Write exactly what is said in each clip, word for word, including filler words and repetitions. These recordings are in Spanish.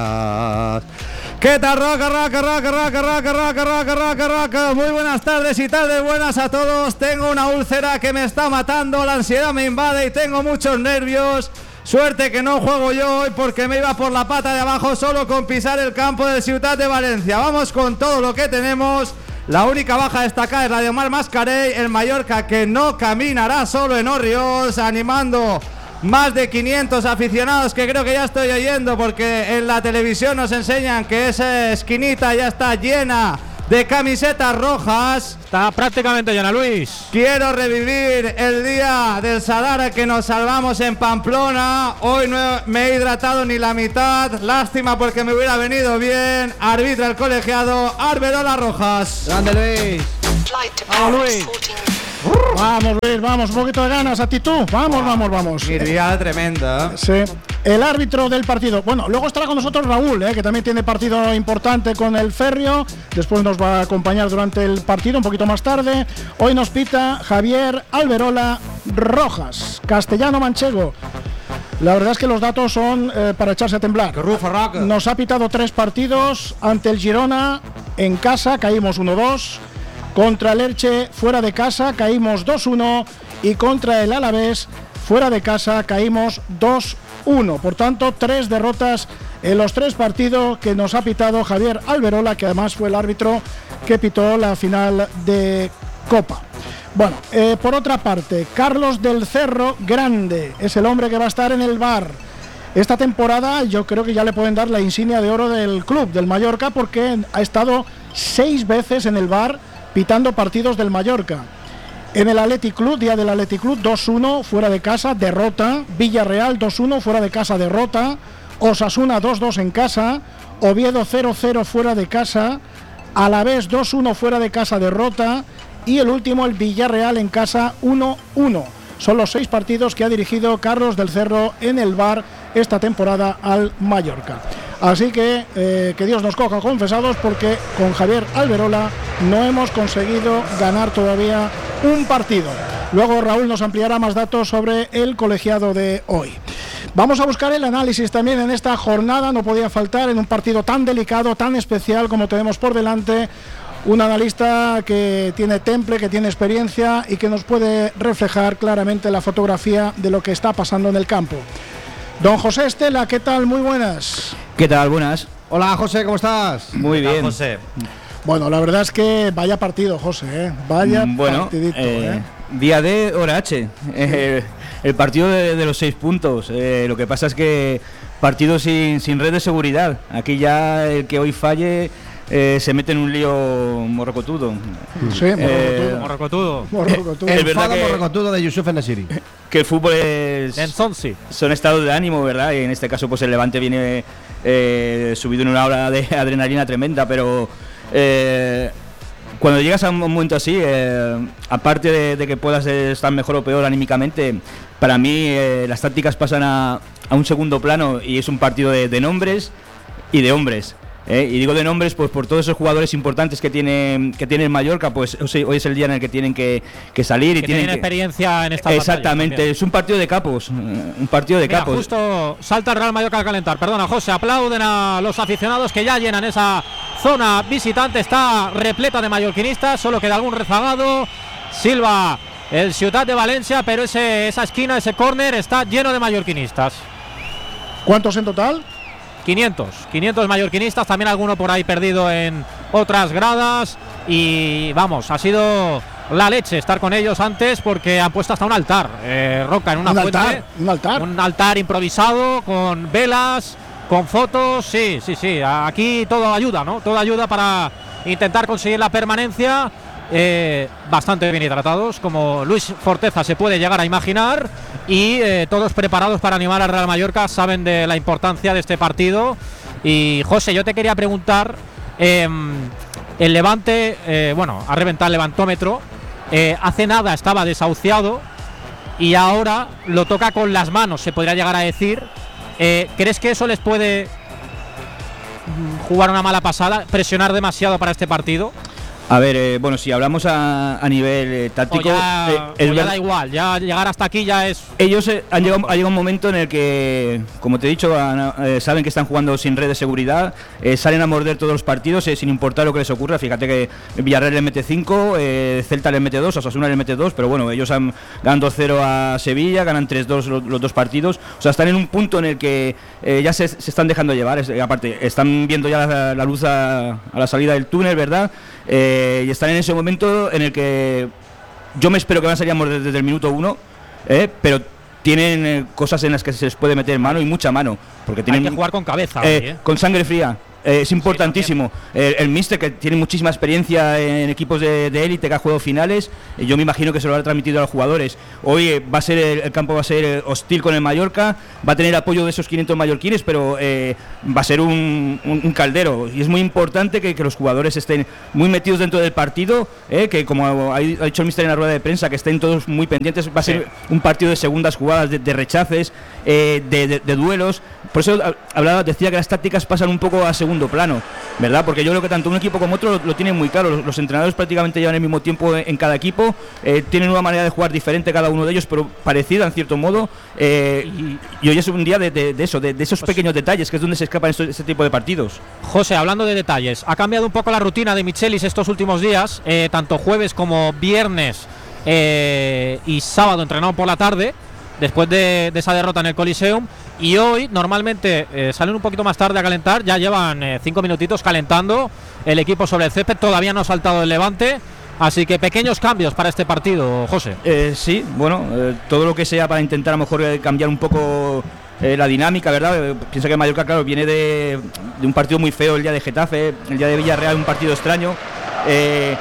¿Qué tal, roca, roca, roca, roca, roca, roca, roca, roca, roca? Muy buenas tardes y tardes buenas a todos. Tengo una úlcera que me está matando, la ansiedad me invade y tengo muchos nervios. Suerte que no juego yo hoy porque me iba por la pata de abajo solo con pisar el campo del Ciutat de Valencia. Vamos con todo lo que tenemos. La única baja destacada es la de Omar Mascarell, el Mallorca que no caminará solo en Orriols, animando más de quinientos aficionados que creo que ya estoy oyendo porque en la televisión nos enseñan que esa esquinita ya está llena de camisetas rojas. Está prácticamente llena, Luis. Quiero revivir el día del Sadara que nos salvamos en Pamplona. Hoy no me he hidratado ni la mitad. Lástima porque me hubiera venido bien. Arbitra el colegiado Arberola Rojas. Grande Luis. Vamos, Luis. Vamos, Luis, vamos, un poquito de ganas, actitud. Vamos, vamos, vamos. Mirriada tremenda. Sí. El árbitro del partido. Bueno, luego estará con nosotros Raúl, eh, que también tiene partido importante con el Ferrio. Después nos va a acompañar durante el partido, un poquito más tarde. Hoy nos pita Javier Alberola Rojas, castellano manchego. La verdad es que los datos son eh, para echarse a temblar. Nos ha pitado tres partidos ante el Girona en casa, caímos uno dos. Contra el Elche, fuera de casa, caímos dos uno. Y contra el Alavés, fuera de casa, caímos dos uno. Por tanto, tres derrotas en los tres partidos que nos ha pitado Javier Alberola, que además fue el árbitro que pitó la final de Copa. Bueno, eh, por otra parte, Carlos del Cerro Grande es el hombre que va a estar en el V A R. Esta temporada yo creo que ya le pueden dar la insignia de oro del club, del Mallorca, porque ha estado seis veces en el V A R pitando partidos del Mallorca. En el Athletic Club, día del Athletic Club, dos uno fuera de casa, derrota. Villarreal dos uno fuera de casa, derrota. Osasuna dos dos en casa. Oviedo cero cero fuera de casa. Alavés dos uno fuera de casa, derrota. Y el último, el Villarreal en casa uno uno. Son los seis partidos que ha dirigido Carlos del Cerro en el V A R esta temporada al Mallorca. Así que eh, que Dios nos coja confesados, porque con Javier Alberola no hemos conseguido ganar todavía un partido. Luego Raúl nos ampliará más datos sobre el colegiado de hoy. Vamos a buscar el análisis también en esta jornada, no podía faltar en un partido tan delicado, tan especial como tenemos por delante. Un analista que tiene temple, que tiene experiencia y que nos puede reflejar claramente la fotografía de lo que está pasando en el campo. Don José Estela, ¿qué tal? Muy buenas. ¿Qué tal? Buenas. Hola, José, ¿cómo estás? Muy bien. José. Bueno, la verdad es que vaya partido, José, ¿eh? Vaya bueno, partidito, eh, ¿eh? Día D, hora H. Eh, el partido de, de los seis puntos. Eh, lo que pasa es que partido sin, sin red de seguridad. Aquí ya el que hoy falle eh, se mete en un lío morrocotudo. Sí, eh, Morrocotudo. morrocotudo. Es El verdad fado que- morrocotudo de Yusuf Ennasiri. Que el fútbol es, Enzonsi. son estados de ánimo, ¿verdad? Y en este caso pues el Levante viene eh, subido en una hora de adrenalina tremenda, pero eh, cuando llegas a un momento así, eh, aparte de, de que puedas estar mejor o peor anímicamente, para mí eh, las tácticas pasan a, a un segundo plano y es un partido de, de nombres y de hombres. ¿eh? Y digo de nombres pues por todos esos jugadores importantes que tiene que tiene el Mallorca, pues hoy es el día en el que tienen que, que salir y Que tienen tienen que, experiencia en esta exactamente, es un partido de capos, un partido de Mira, capos. justo salta el Real Mallorca al calentar. Perdona, José, aplauden a los aficionados que ya llenan esa zona visitante. Está repleta de mallorquinistas, solo queda algún rezagado. Silva el Ciutat de Valencia, pero ese, esa esquina, ese córner está lleno de mallorquinistas. ¿Cuántos en total? quinientos, quinientos mallorquinistas, también alguno por ahí perdido en otras gradas. Y vamos, ha sido la leche estar con ellos antes, porque han puesto hasta un altar, eh, Roca, en una Un fuente, altar, un altar. un altar improvisado con velas, con fotos. Sí, sí, sí, aquí todo ayuda, ¿no? Todo ayuda para intentar conseguir la permanencia. Eh, bastante bien hidratados, como Luis Forteza se puede llegar a imaginar, y eh, todos preparados para animar al Real Mallorca. Saben de la importancia de este partido. Y José, yo te quería preguntar, eh, el Levante, eh, bueno, ha reventado el levantómetro, eh, hace nada estaba desahuciado y ahora lo toca con las manos, se podría llegar a decir. eh, ¿Crees que eso les puede jugar una mala pasada, presionar demasiado para este partido? A ver, eh, bueno, si hablamos a, a nivel eh, táctico, o ya, eh, o es ya ver- da igual, ya llegar hasta aquí ya es. ellos eh, han llegado, ha llegado un momento en el que, como te he dicho, han- eh, saben que están jugando sin red de seguridad, eh, salen a morder todos los partidos eh, sin importar lo que les ocurra. Fíjate que Villarreal le mete cinco, eh, Celta le mete dos, Osasuna le mete dos, pero bueno, ellos han ganan dos cero a Sevilla, ganan tres dos los, los dos partidos. O sea, están en un punto en el que eh, ya se, se están dejando llevar. Es- eh, aparte, están viendo ya la, la luz a, a la salida del túnel, ¿verdad? Eh, y están en ese momento en el que yo me espero que van a salir a morder desde el minuto uno, eh, pero tienen eh, cosas en las que se les puede meter mano y mucha mano, porque tienen Hay que jugar con cabeza. eh, hoy, ¿eh? con sangre fría. Eh, es importantísimo. el, el míster, que tiene muchísima experiencia en equipos de de élite, que ha jugado finales, eh, yo me imagino que se lo habrá transmitido a los jugadores. Hoy eh, va a ser el, el campo va a ser eh, hostil con el Mallorca, va a tener apoyo de esos quinientos mallorquines, pero eh, va a ser un, un- un caldero. Y es muy importante que, que los jugadores estén muy metidos dentro del partido, eh, que como ha, ha dicho el míster en la rueda de prensa, que estén todos muy pendientes. Va a ser un partido de segundas jugadas, de, de rechaces, eh, de, de- de duelos. Por eso ha- hablaba, decía que las tácticas pasan un poco a segundo plano, ¿verdad? Porque yo creo que tanto un equipo como otro lo, lo tienen muy claro. Los, los entrenadores prácticamente llevan el mismo tiempo en, en cada equipo, eh, tienen una manera de jugar diferente cada uno de ellos, pero parecida en cierto modo. eh, y, y hoy es un día de, de- de eso, de, de esos pequeños detalles, que es donde se escapan estos- este tipo de partidos. José, hablando de detalles, ha cambiado un poco la rutina de Michelis estos últimos días, eh, tanto jueves como viernes eh, y sábado entrenado por la tarde, después de, de esa derrota en el Coliseum. Y hoy normalmente eh, salen un poquito más tarde a calentar, ya llevan eh, cinco minutitos calentando el equipo sobre el césped, todavía no ha saltado el Levante, así que pequeños cambios para este partido, José. Eh, sí, bueno, eh, todo lo que sea para intentar a lo mejor eh, cambiar un poco eh, la dinámica, ¿verdad? Eh, piensa que Mallorca, claro, viene de, de un partido muy feo el día de Getafe, el día de Villarreal, un partido extraño. Eh,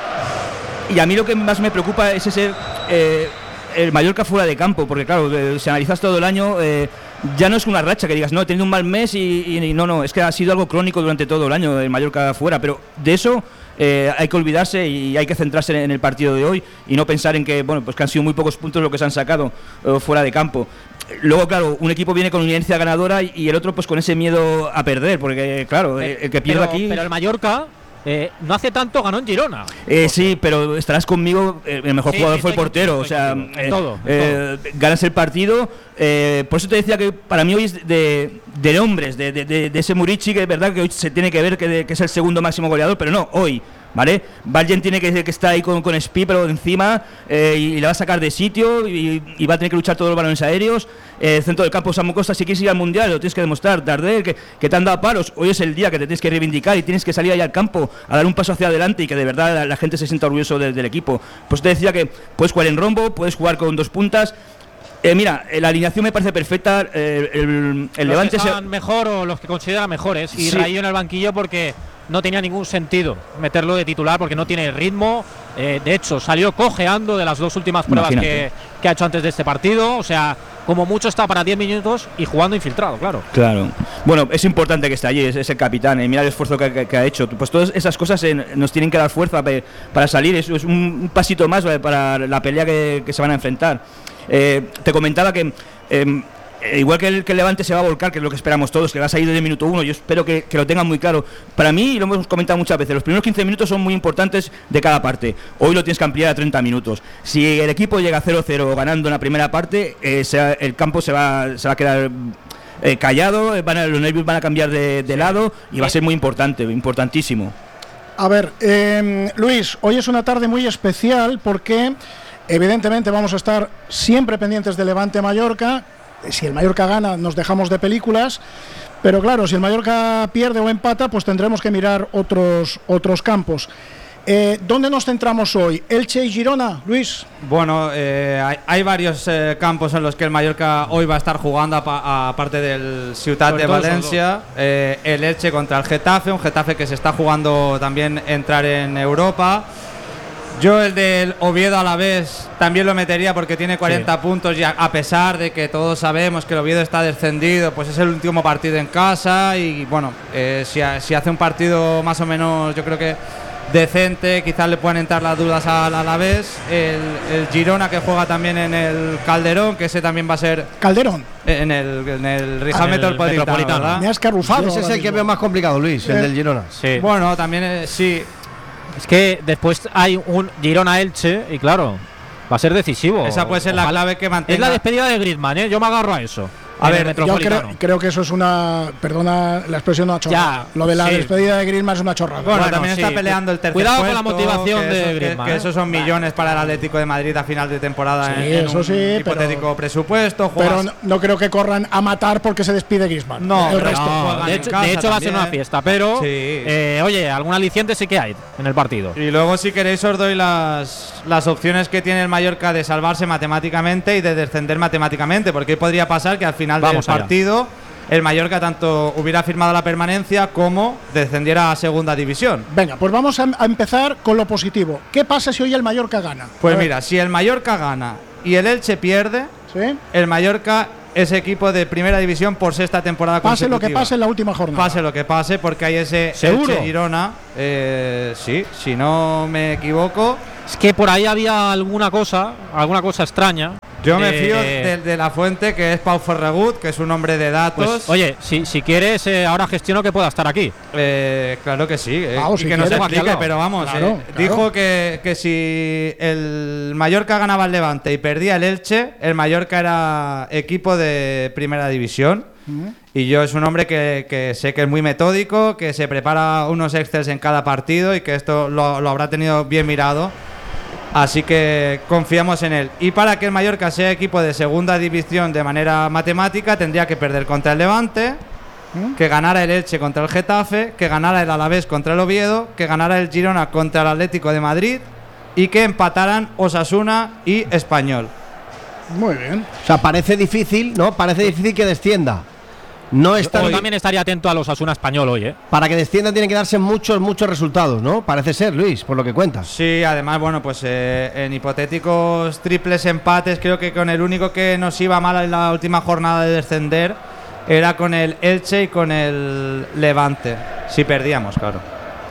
y a mí lo que más me preocupa es ese eh, el Mallorca fuera de campo, porque claro, eh, si analizas todo el año, eh, ya no es una racha que digas, no, he tenido un mal mes y, y- y no, no, es que ha sido algo crónico durante todo el año el Mallorca fuera, pero de eso eh, hay que olvidarse y hay que centrarse en, en el partido de hoy y no pensar en que, bueno, pues que han sido muy pocos puntos lo que se han sacado eh, fuera de campo. Luego, claro, un equipo viene con una inercia ganadora y, y el otro pues con ese miedo a perder, porque claro, el, el que pierda pero, aquí... pero el Mallorca eh, no hace tanto ganó en Girona. Eh, sí, pero estarás conmigo, eh, el mejor Sí, jugador sí, fue el estoy portero, contigo, o sea, estoy contigo. En eh, todo, en eh, ganas el partido, eh, por eso te decía que para mí hoy es de, de hombres, de, de, de- de ese Murici, que es verdad que hoy se tiene que ver que, de- que es el segundo máximo goleador, pero no, hoy, ¿vale? Valjen tiene que, que estar ahí con, con Spi, pero encima, eh, y, y le va a sacar de sitio y, y va a tener que luchar todos los balones aéreos. Eh, centro del campo, Samu Costa, si quieres ir al Mundial, lo tienes que demostrar. Dardel, que, que te han dado palos, hoy es el día que te tienes que reivindicar y tienes que salir ahí al campo a dar un paso hacia adelante y que de verdad la, la gente se sienta orgulloso de- del equipo. Pues te decía que puedes jugar en rombo, puedes jugar con dos puntas. Eh, mira, eh, la alineación me parece perfecta. eh, el, el Los Levante que se- estaban mejor o los que considera mejores. Y Sí. Rayo en el banquillo porque no tenía ningún sentido meterlo de titular porque no tiene ritmo. Eh, de hecho, salió cojeando de las dos últimas pruebas que, Imagínate. que ha hecho antes de este partido. O sea, como mucho está para diez minutos y jugando infiltrado, claro. Claro. Bueno, es importante que esté allí, es, es el capitán, y mira el esfuerzo que, que- que ha hecho. Pues todas esas cosas eh, nos tienen que dar fuerza pe- para salir, es, es un, un pasito más eh, para la pelea que, que se van a enfrentar. Eh, te comentaba que eh, eh, igual que el, que el Levante se va a volcar, que es lo que esperamos todos, que va a salir desde el minuto uno, yo espero que, que lo tengan muy claro. Para mí, y lo hemos comentado muchas veces, los primeros quince minutos son muy importantes de cada parte. Hoy lo tienes que ampliar a treinta minutos. Si el equipo llega a cero cero ganando en la primera parte, eh, se- el campo se va, se va a quedar eh, callado, eh, van a- los nervios van a cambiar de, de lado y va a ser muy importante, importantísimo. A ver, eh, Luis, hoy es una tarde muy especial porque evidentemente vamos a estar siempre pendientes de Levante Mallorca. Si el Mallorca gana nos dejamos de películas, pero claro, si el Mallorca pierde o empata, pues tendremos que mirar otros, otros campos. Eh, ¿Dónde nos centramos hoy? ¿Elche y Girona, Luis? Bueno, eh, hay, hay varios eh, campos en los que el Mallorca hoy va a estar jugando, apa- aparte del Ciutat Sobre de todo esos Valencia, eh, el Elche contra el Getafe, un Getafe que se está jugando también entrar en Europa. Yo el del Oviedo a la vez también lo metería porque tiene cuarenta puntos y a, a pesar de que todos sabemos que el Oviedo está descendido, pues es el último partido en casa y bueno, eh, si, ha- si hace un partido más o menos, yo creo que decente, quizás le puedan entrar las dudas al Alavés. El, el Girona que juega también en el Calderón, que ese también va a ser Calderón. en el, en el Rijal Ah, en el Metropolitano, Metropolitano. ¿verdad? Me has carrufado. Ese es ahora el que mismo. veo más complicado, Luis, el Eh, del Girona. Sí. Bueno, también eh, sí. Es que después hay un Girona-Elche y claro, va a ser decisivo. Esa puede ser la clave que mantenga. Es la despedida de Griezmann, ¿eh? Yo me agarro a eso. A ver, yo creo, creo que eso es una, perdona la expresión, una chorrada. Ya, lo de la sí. despedida de Griezmann es una chorrada. Bueno, bueno también sí. está peleando el tercer Cuidado puesto, con la motivación de eso, Griezmann. Que, que esos son millones para el Atlético de Madrid a final de temporada sí, en, en eso un sí, hipotético pero, presupuesto. Juegas. Pero no, no creo que corran a matar porque se despide Griezmann. No, el pero resto. No, de hecho, de hecho va a ser una fiesta, pero sí. eh, oye, algún aliciente sí que hay en el partido. Y luego si queréis os doy las, las opciones que tiene el Mallorca de salvarse matemáticamente y de descender matemáticamente, porque podría pasar que al final Vamos del allá. partido el Mallorca tanto hubiera firmado la permanencia como descendiera a segunda división. Venga, pues vamos a, a empezar con lo positivo. ¿Qué pasa si hoy el Mallorca gana? Pues mira, si el Mallorca gana y el Elche pierde, ¿sí? el Mallorca es equipo de primera división por sexta temporada pase consecutiva. Pase lo que pase en la última jornada. Pase lo que pase, porque hay ese ¿Seguro? Elche Girona. Eh, sí, si no me equivoco. Es que por ahí había alguna cosa, alguna cosa extraña. Yo me fío eh, de, de la fuente, que es Pau Ferragut, que es un hombre de datos. Pues, oye, si, si quieres, eh, ahora gestiono que pueda estar aquí. Eh, claro que sí, eh, Pau, y si que nos quieres, explique, pero vamos, claro, eh, claro. dijo que, que si el Mallorca ganaba el Levante y perdía el Elche, el Mallorca era equipo de primera división. Uh-huh. Y yo es un hombre que, que sé que es muy metódico, que se prepara unos excels en cada partido y que esto lo, lo habrá tenido bien mirado. Así que confiamos en él. Y para que el Mallorca sea equipo de segunda división de manera matemática, tendría que perder contra el Levante, ¿Mm? que ganara el Elche contra el Getafe, que ganara el Alavés contra el Oviedo, que ganara el Girona contra el Atlético de Madrid y que empataran Osasuna y Español. Muy bien. O sea, parece difícil, ¿no? Parece difícil que descienda. No está. Yo también estaría atento a los Osasuna Español hoy, ¿eh? Para que desciendan tienen que darse muchos, muchos resultados, ¿no? Parece ser, Luis, por lo que cuentas. Sí, además, bueno, pues eh, en hipotéticos triples empates, creo que con el único que nos iba mal en la última jornada de descender era con el Elche y con el Levante. Si perdíamos, claro.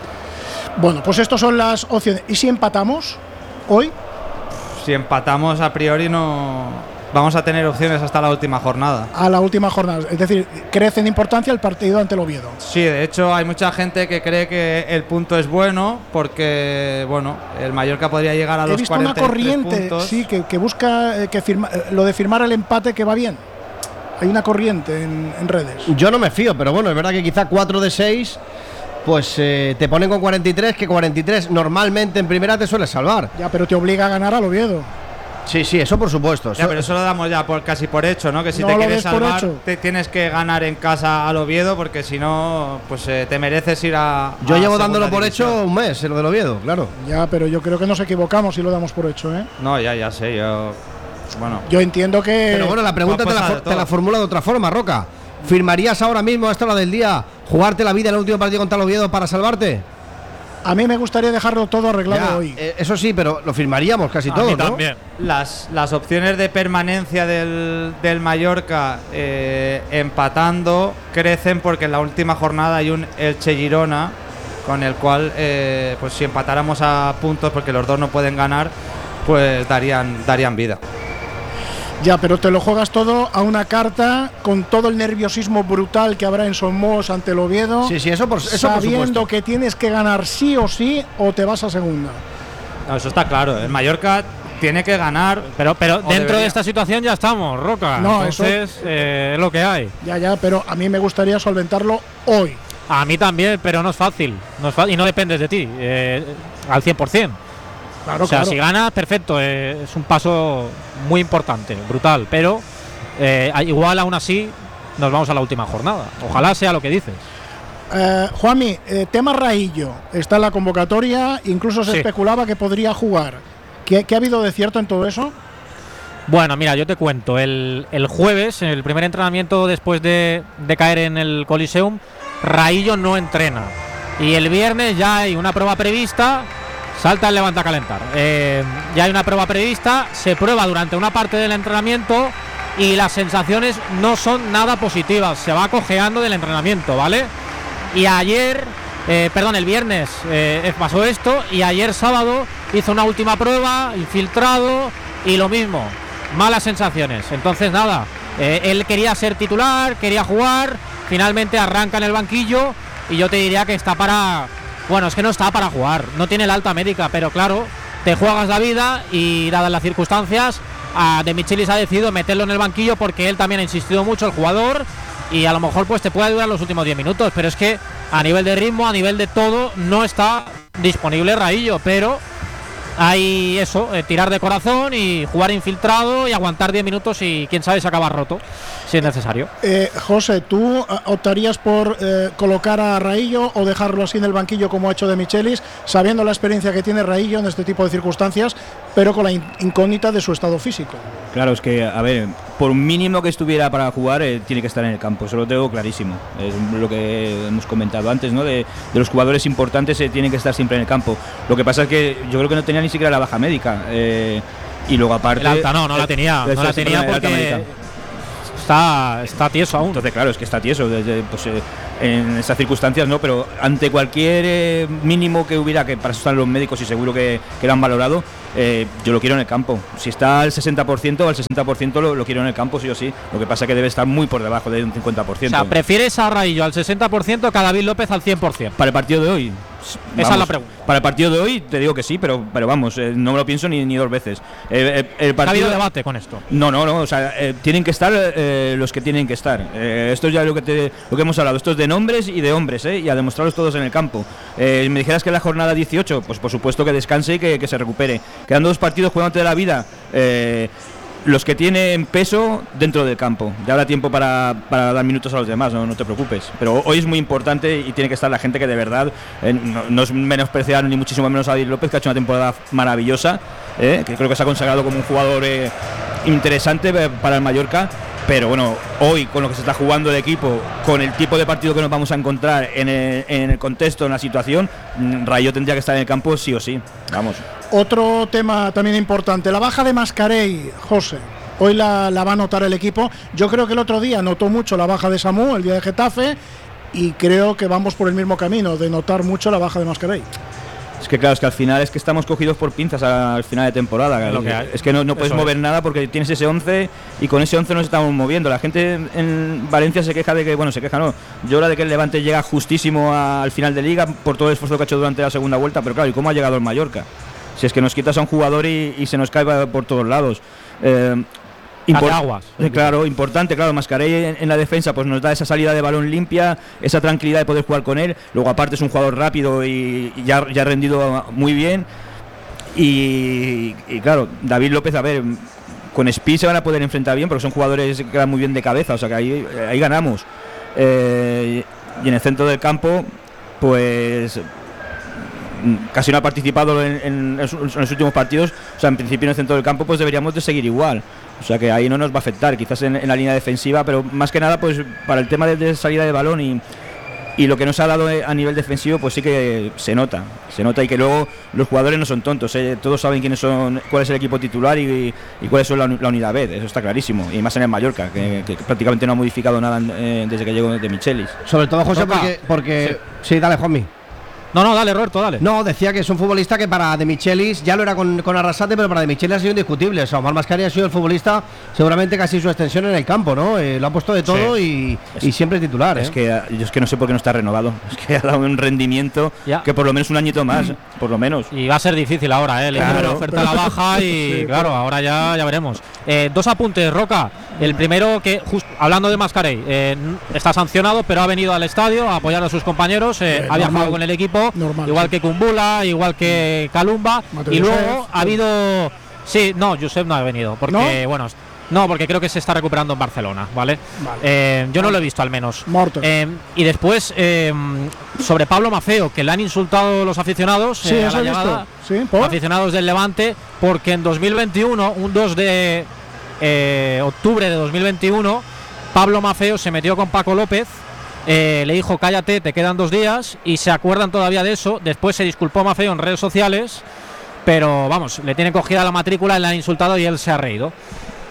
Bueno, pues estas son las opciones. ¿Y si empatamos hoy? Si empatamos, a priori no vamos a tener opciones hasta la última jornada. A la última jornada, es decir, crece en importancia el partido ante el Oviedo. Sí, de hecho hay mucha gente que cree que el punto es bueno porque, bueno, el Mallorca podría llegar a los cuarenta y tres puntos. He visto una corriente, sí, que, que busca eh, que firma, eh, lo de firmar el empate que va bien. Hay una corriente en, en redes. Yo no me fío, pero bueno, es verdad que quizá cuatro de seis, pues eh, te ponen con cuarenta y tres, que cuarenta y tres normalmente en primera te suele salvar. Ya, pero te obliga a ganar al Oviedo. Sí, sí, eso por supuesto. Ya, pero eso lo damos ya por casi por hecho, ¿no? Que si no te quieres salvar, te tienes que ganar en casa al Oviedo, porque si no, pues eh, te mereces ir a. Yo a llevo dándolo por división. hecho un mes, en lo del Oviedo, claro. Ya, pero yo creo que nos equivocamos si lo damos por hecho, ¿eh? No, ya, ya sé, yo. Bueno. Yo entiendo que. Pero bueno, la pregunta te la, for- te la formula de otra forma, Roca. ¿Firmarías ahora mismo, a esta hora del día, jugarte la vida en el último partido contra el Oviedo para salvarte? A mí me gustaría dejarlo todo arreglado ya, hoy. Eh, eso sí, pero lo firmaríamos casi a todo, mí ¿no? También. Las, las opciones de permanencia del, del Mallorca eh, empatando crecen porque en la última jornada hay un Elche Girona con el cual, eh, pues si empatáramos a puntos porque los dos no pueden ganar, pues darían, darían vida. Ya, pero te lo juegas todo a una carta con todo el nerviosismo brutal que habrá en Somos ante el Oviedo. Sí, sí, eso por, eso sabiendo por supuesto. que tienes que ganar sí o sí o te vas a segunda. No, eso está claro. El Mallorca tiene que ganar. Pero, pero dentro debería. de esta situación ya estamos, Roca. No, Entonces, eso, eh, es lo que hay. Ya, ya, pero a mí me gustaría solventarlo hoy. A mí también, pero no es fácil. No es fácil y no dependes de ti, eh, al cien por ciento. Claro, o sea, claro. si ganas, perfecto, eh, es un paso muy importante, brutal, pero eh, igual aún así nos vamos a la última jornada. Ojalá sea lo que dices. Eh, Juanmi, eh, tema Raillo, está en la convocatoria, incluso se Sí. especulaba que podría jugar. ¿Qué, ¿Qué ha habido de cierto en todo eso? Bueno, mira, yo te cuento, el, el jueves, en el primer entrenamiento después de, de caer en el Coliseum, Raillo no entrena. Y el viernes ya hay una prueba prevista. Salta el levanta a calentar. Eh, ya hay una prueba prevista, se prueba durante una parte del entrenamiento y las sensaciones no son nada positivas. Se va cojeando del entrenamiento, ¿vale? Y ayer, eh, perdón, el viernes eh, pasó esto y ayer sábado hizo una última prueba, infiltrado y lo mismo, malas sensaciones. Entonces nada, eh, él quería ser titular, quería jugar, finalmente arranca en el banquillo y yo te diría que está para Bueno, es que no está para jugar, no tiene la alta médica, pero claro, te juegas la vida y dadas las circunstancias, a De Michelis ha decidido meterlo en el banquillo porque él también ha insistido mucho, el jugador, y a lo mejor pues te puede ayudar los últimos diez minutos, pero es que a nivel de ritmo, a nivel de todo, no está disponible Raillo, pero hay eso, eh, tirar de corazón y jugar infiltrado y aguantar diez minutos y quién sabe se acaba roto si es necesario. Eh, José, ¿tú optarías por eh, colocar a Raillo o dejarlo así en el banquillo como ha hecho De Michelis, sabiendo la experiencia que tiene Raillo en este tipo de circunstancias, pero con la in- incógnita de su estado físico? Claro, es que, a ver, por mínimo que estuviera para jugar, eh, tiene que estar en el campo, eso lo tengo clarísimo. Es lo que hemos comentado antes, ¿no? De, de los jugadores importantes eh, tienen que estar siempre en el campo. Lo que pasa es que yo creo que no tenía ni siquiera la baja médica. Eh, y luego aparte... El alta no, no la tenía, eh, no la sí, tenía perdón, porque alta médica. está, está tieso aún. Entonces, claro, es que está tieso desde, pues, eh, en esas circunstancias, ¿no? Pero ante cualquier eh, mínimo que hubiera, que para eso están los médicos y seguro que, que lo han valorado, eh, yo lo quiero en el campo. Si está al sesenta por ciento o al sesenta por ciento lo, lo quiero en el campo, sí o sí. Lo que pasa es que debe estar muy por debajo de un cincuenta por ciento. O sea, ¿prefieres a Raillo al sesenta por ciento que a David López al cien por ciento? Para el partido de hoy. Esa vamos, es la pregunta. Para el partido de hoy te digo que sí, pero, pero vamos, eh, no me lo pienso ni, ni dos veces. Eh, eh, el ¿Ha partido, habido debate con esto? No, no, no, o sea, eh, tienen que estar eh, los que tienen que estar. Eh, esto es ya lo que, te, lo que hemos hablado, esto es de nombres y de hombres, eh, y a demostrarlos todos en el campo. Eh, me dijeras que la jornada dieciocho, pues por supuesto que descanse y que, que se recupere. Quedando dos partidos jugándote de la vida. Eh, los que tienen peso dentro del campo. Ya habrá tiempo para, para dar minutos a los demás, no, no te preocupes. Pero hoy es muy importante y tiene que estar la gente que de verdad, eh, no, no es menospreciar ni muchísimo menos a David López, que ha hecho una temporada maravillosa, eh, que creo que se ha consagrado como un jugador eh, interesante para el Mallorca. Pero bueno, hoy con lo que se está jugando el equipo, con el tipo de partido que nos vamos a encontrar en el, en el contexto, en la situación, Rayo tendría que estar en el campo sí o sí. Vamos. Otro tema también importante, la baja de Mascarell, José. Hoy la, la va a notar el equipo. Yo creo que el otro día notó mucho la baja de Samu, el día de Getafe, y creo que vamos por el mismo camino, de notar mucho la baja de Mascarell. Es que claro, es que al final es que estamos cogidos por pinzas al final de temporada. Es lo que hay. Es que no, no puedes Eso mover es. nada porque tienes ese once y con ese once nos estamos moviendo. La gente en Valencia se queja de que, bueno, se queja no, llora de que el Levante llega justísimo a, al final de liga por todo el esfuerzo que ha hecho durante la segunda vuelta, pero claro, ¿y cómo ha llegado el Mallorca? Si es que nos quitas a un jugador y, y se nos cae por todos lados. Eh, Impor- aguas. eh, claro, importante, claro, Mascarell en, en la defensa pues nos da esa salida de balón limpia, esa tranquilidad de poder jugar con él. Luego aparte es un jugador rápido y, y ya, ya ha rendido muy bien. Y, y claro, David López, a ver, con Speed se van a poder enfrentar bien porque son jugadores que van muy bien de cabeza, o sea que ahí, ahí ganamos. Eh, y en el centro del campo, pues casi no ha participado en, en, en los últimos partidos, o sea, en principio en el centro del campo pues deberíamos de seguir igual, o sea que ahí no nos va a afectar, quizás en, en la línea defensiva, pero más que nada pues para el tema de, de salida de balón y, y lo que nos ha dado a nivel defensivo pues sí que se nota, se nota y que luego los jugadores no son tontos, ¿eh? Todos saben quiénes son, cuál es el equipo titular y, y cuál es la, la unidad B, eso está clarísimo, y más en el Mallorca, que, que prácticamente no ha modificado nada eh, desde que llegó de Michelis. Sobre todo, José, Toca. porque, porque sí. sí, dale, Juanmi. No, no, dale, Roberto, dale. No, decía que es un futbolista que para De Michelis, ya lo era con, con Arrasate, pero para De Michelis ha sido indiscutible. O sea, Omar Mascarell ha sido el futbolista, seguramente casi su extensión en el campo, ¿no? Eh, lo ha puesto de todo sí. y, y siempre titular, ¿eh? Es que yo es que no sé por qué no está renovado. Es que ha dado un rendimiento Ya. que por lo menos un añito más, por lo menos. Y va a ser difícil ahora, ¿eh? Le Claro. hicieron la oferta a la baja y Sí, claro, ahora ya, ya veremos. Eh, dos apuntes, Roca. El primero que, just, hablando de Mascarell, eh, está sancionado, pero ha venido al estadio a apoyar a sus compañeros. Eh, Eh, ha viajado normal. con el equipo, Normal, igual sí. que Kumbula, igual que Kalumba. Mateo Y luego Josep, ha habido. Sí, no, Josep no ha venido. Porque, ¿No? bueno. No, porque creo que se está recuperando en Barcelona, ¿vale? Vale. Eh, yo no lo he visto al menos. Morto. Eh, y después, eh, sobre Pablo Mafeo, que le han insultado los aficionados. Sí, eh, a eso la he visto. llegada, Sí, ¿por? aficionados del Levante, porque en dos mil veintiuno, un dos de eh, octubre de dos mil veintiuno, Pablo Mafeo se metió con Paco López, eh, le dijo cállate, te quedan dos días, y se acuerdan todavía de eso. Después se disculpó Mafeo en redes sociales, pero vamos, le tienen cogida la matrícula, le han insultado y él se ha reído.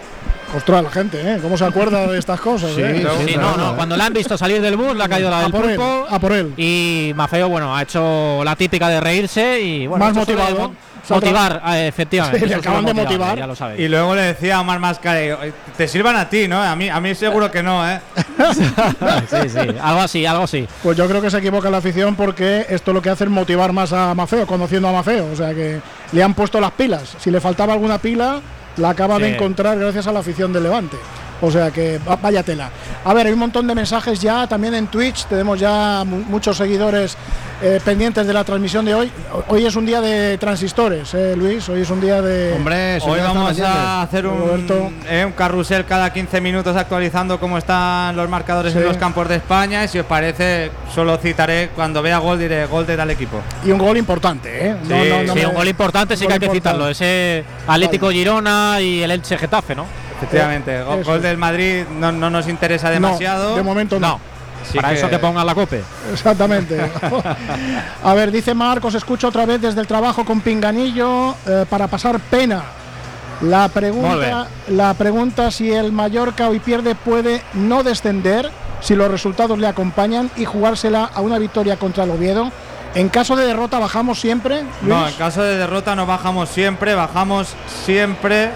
Ostras, la gente, ¿eh? ¿Cómo se acuerda de estas cosas? Sí, ¿eh? sí, no, no. Cuando la han visto salir del bus, le ha caído la del pulpo. A por él. Y Maffeo, bueno, ha hecho la típica de reírse y bueno, más motivado. Motivar, eh, efectivamente. Sí, le acaban de motivar. Ya lo sabéis. Y luego le decía a Omar Mascarell, te sirvan a ti, ¿no? A mí, a mí seguro que no, ¿eh? Sí, sí, algo así, algo así. Pues yo creo que se equivoca la afición porque esto lo que hace es motivar más a Maffeo, conociendo a Maffeo. O sea que le han puesto las pilas. Si le faltaba alguna pila, la acaba sí. de encontrar gracias a la afición de Levante. O sea que vaya tela. A ver, hay un montón de mensajes ya también en Twitch. Tenemos ya muchos seguidores eh, pendientes de la transmisión de hoy. Hoy es un día de transistores, ¿eh, Luis? Hoy es un día de... Hombre, hoy vamos a hacer un, eh, un carrusel cada quince minutos actualizando cómo están los marcadores sí. en los campos de España. Y si os parece, solo citaré cuando vea gol, diré gol de tal equipo. Y un gol importante, ¿eh? No, sí, no, no sí me... un gol importante sí que hay que importante. citarlo. Ese Atlético vale. Girona y el Elche Getafe, ¿no? Efectivamente, eh, gol, gol del Madrid no, no nos interesa demasiado. No, de momento no. no. Sí Para que... eso que pongan la cope. Exactamente. A ver, dice Marcos, escucho otra vez desde el trabajo con Pinganillo eh, para pasar pena. La pregunta, la pregunta si el Mallorca hoy pierde puede no descender, si los resultados le acompañan y jugársela a una victoria contra el Oviedo. En caso de derrota bajamos siempre, Luis? No, en caso de derrota no bajamos siempre, bajamos siempre.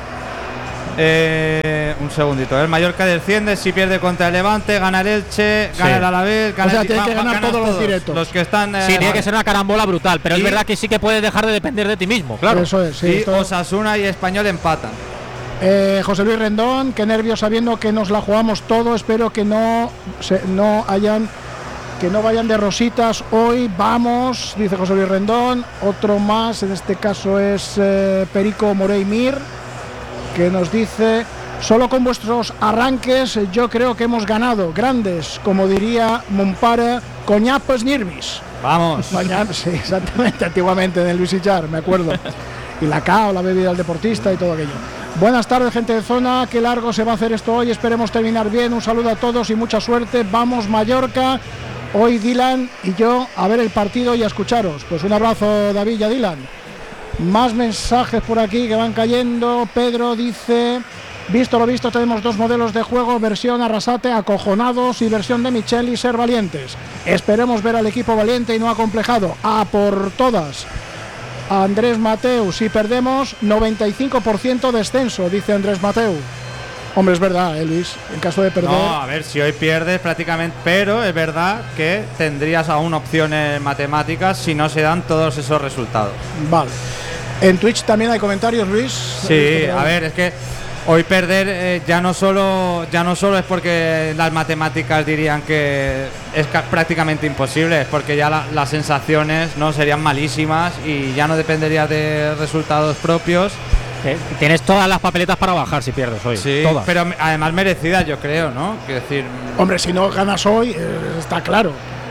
Eh, un segundito, el Mallorca desciende si pierde contra el Levante, gana el Elche, sí. gana el Alavés, gana o sea, el tiene que ganar todos, todos los directos. Los que están, eh, sí, tiene que ser una carambola brutal, pero y es verdad que sí que puedes dejar de depender de ti mismo, claro. Eso es, sí, y Osasuna y Español empatan. Eh, José Luis Rendón, qué nervios sabiendo que nos la jugamos todo, espero que no, se, no hayan que no vayan de rositas hoy, vamos, dice José Luis Rendón. Otro más, en este caso es eh, Perico Morey Mir, que nos dice: solo con vuestros arranques yo creo que hemos ganado, grandes, como diría Mumpara, coñapos nirmis. Vamos. Mañana, sí, exactamente, antiguamente en el Luis Illar, me acuerdo. Y la K O, la bebida del deportista y todo aquello. Buenas tardes, gente de zona, qué largo se va a hacer esto hoy, esperemos terminar bien, un saludo a todos y mucha suerte, vamos Mallorca. Hoy Dylan y yo a ver el partido y a escucharos. Pues un abrazo, David y a Dylan. Más mensajes por aquí que van cayendo. Pedro dice: visto lo visto, tenemos dos modelos de juego, versión Arrasate, acojonados, y versión de Micheli, ser valientes. Esperemos ver al equipo valiente y no acomplejado. A por todas. Andrés Mateu, si perdemos, noventa y cinco por ciento descenso, dice Andrés Mateu. Hombre, es verdad, ¿eh, Luis? En caso de perder... No, a ver, si hoy pierdes prácticamente... Pero es verdad que tendrías aún opciones matemáticas si no se dan todos esos resultados. Vale. En Twitch también hay comentarios, Luis. Sí, a ver, es que hoy perder eh, ya no solo ya no solo es porque las matemáticas dirían que es prácticamente imposible, es porque ya la, las sensaciones no serían malísimas y ya no dependería de resultados propios. Eh, tienes todas las papeletas para bajar si pierdes hoy. Sí, todas. Pero además merecidas, yo creo, ¿no? Quiero decir, hombre, si no ganas hoy, eh, está claro.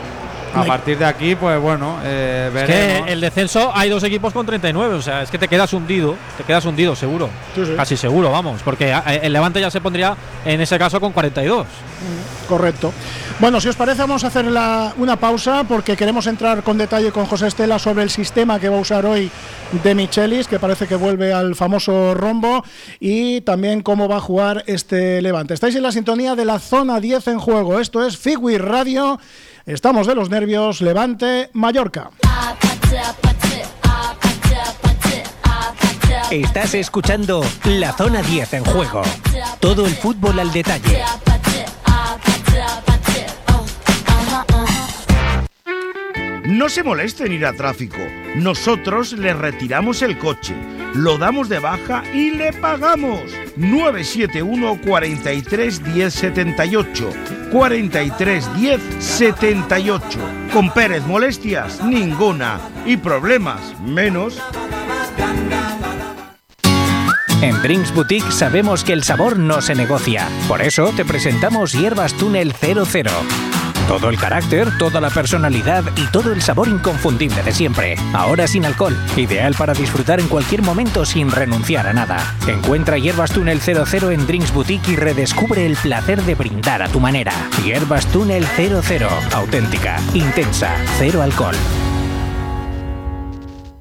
A partir de aquí, pues bueno, eh, veremos. Es que el descenso hay dos equipos con treinta y nueve, o sea, es que te quedas hundido, te quedas hundido seguro, sí, sí. Casi seguro, vamos, porque el Levante ya se pondría en ese caso con cuarenta y dos. Correcto. Bueno, si os parece, vamos a hacer la, una pausa porque queremos entrar con detalle con José Estela sobre el sistema que va a usar hoy de Michelis, que parece que vuelve al famoso rombo, y también cómo va a jugar este Levante. Estáis en la sintonía de la zona diez en juego. Esto es Figui Radio. Estamos de los nervios. Levante, Mallorca. Estás escuchando la zona diez en juego. Todo el fútbol al detalle. No se moleste en ir a tráfico. Nosotros le retiramos el coche, lo damos de baja y le pagamos. nueve siete uno, cuarenta y tres, diez, setenta y ocho. cuarenta y tres, diez, setenta y ocho. Con Pérez, molestias ninguna. Y problemas menos. En Drinks Boutique sabemos que el sabor no se negocia. Por eso te presentamos Hierbas Túnel cero cero. Todo el carácter, toda la personalidad y todo el sabor inconfundible de siempre. Ahora sin alcohol. Ideal para disfrutar en cualquier momento sin renunciar a nada. Encuentra Hierbas Túnel cero cero en Drinks Boutique y redescubre el placer de brindar a tu manera. Hierbas Túnel cero cero. Auténtica, intensa, cero alcohol.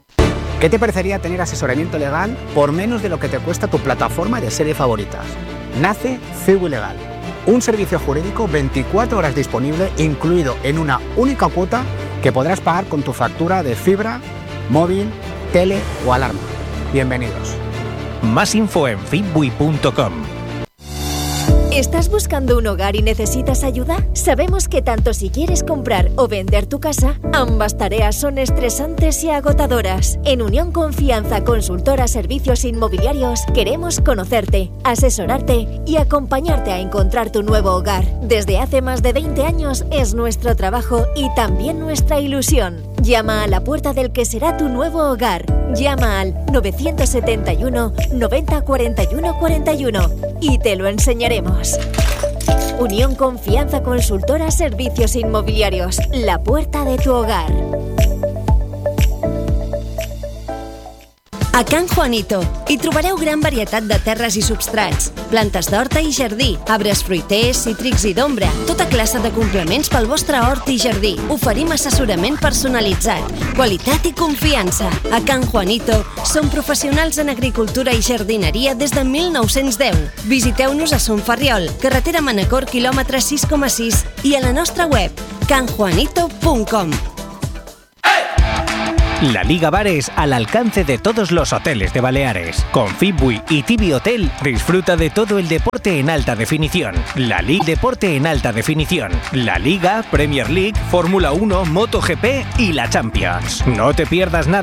¿Qué te parecería tener asesoramiento legal por menos de lo que te cuesta tu plataforma de serie favoritas? nace Cibu Legal, un servicio jurídico veinticuatro horas disponible, incluido en una única cuota que podrás pagar con tu factura de fibra, móvil, tele o alarma. Bienvenidos. Más info en fitbui punto com. ¿Estás buscando un hogar y necesitas ayuda? Sabemos que tanto si quieres comprar o vender tu casa, ambas tareas son estresantes y agotadoras. En Unión Confianza Consultora Servicios Inmobiliarios queremos conocerte, asesorarte y acompañarte a encontrar tu nuevo hogar. Desde hace más de veinte años es nuestro trabajo y también nuestra ilusión. Llama a la puerta del que será tu nuevo hogar. Llama al nueve siete uno, noventa, cuarenta y uno, cuarenta y uno y te lo enseñaremos. Unión Confianza Consultora Servicios Inmobiliarios, la puerta de tu hogar. A Can Juanito hi trobareu gran varietat de terres i substrats, plantes d'horta i jardí, arbres fruiters, cítrics i d'ombra, tota classe de complements pel vostre hort i jardí. Oferim assessorament personalitzat, qualitat i confiança. A Can Juanito som professionals en agricultura i jardineria des de mil nou-cents deu. Visiteu-nos a Son Ferriol, carretera Manacor, quilòmetre sis coma sis i a la nostra web can juanito punt com. La Liga Bares al alcance de todos los hoteles de Baleares. Con Fitbui y Tibi Hotel disfruta de todo el deporte en alta definición. La Liga Deporte en alta definición. La Liga, Premier League, Fórmula uno, MotoGP y la Champions. No te pierdas nada